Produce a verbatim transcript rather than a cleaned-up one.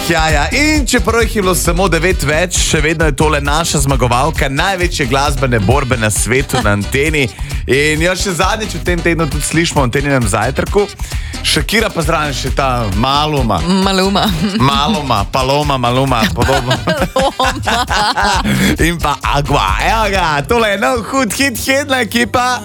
ja, ja. In čeprav jih je bilo samo devet več, še vedno je tole naša zmagovalka največje glasbene borbe na svetu na Anteni. In jo še zadnjič v tem tednu tudi slišimo v Anteninem zajtrku. Shakira pa zraven še ta Maluma. Maluma. Maluma, Paloma, Maluma, podobno. In pa Agua. Evo ga, tole je nov hud hit, hitna ekipa.